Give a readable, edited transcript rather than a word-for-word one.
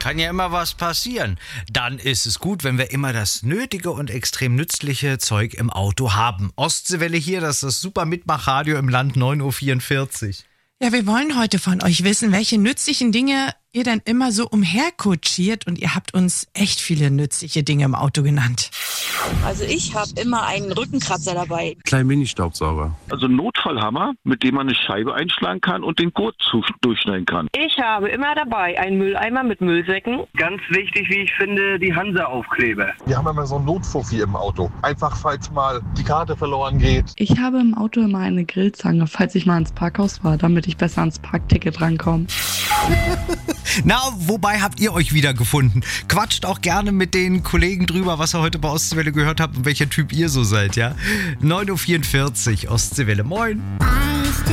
kann ja immer was passieren. Dann ist es gut, wenn wir immer das nötige und extrem nützliche Zeug im Auto haben. Ostseewelle hier, das ist das super Mitmachradio im Land, 9.44 Uhr. Ja, wir wollen heute von euch wissen, welche nützlichen Dinge ihr denn immer so umherkutschiert, und ihr habt uns echt viele nützliche Dinge im Auto genannt. Also ich habe immer einen Rückenkratzer dabei. Kleinen Mini-Staubsauger. Also einen Notfallhammer, mit dem man eine Scheibe einschlagen kann und den Gurt durchschneiden kann. Ich habe immer dabei einen Mülleimer mit Müllsäcken. Ganz wichtig, wie ich finde, die Hansa-Aufkleber. Wir haben immer so einen Notfuffi im Auto. Einfach, falls mal die Karte verloren geht. Ich habe im Auto immer eine Grillzange, falls ich mal ins Parkhaus war, damit ich besser ans Parkticket rankomme. Na, wobei habt ihr euch wiedergefunden? Quatscht auch gerne mit den Kollegen drüber, was ihr heute bei Ostseewelle gehört habt und welcher Typ ihr so seid, ja? 9.44 Uhr, Ostseewelle, moin.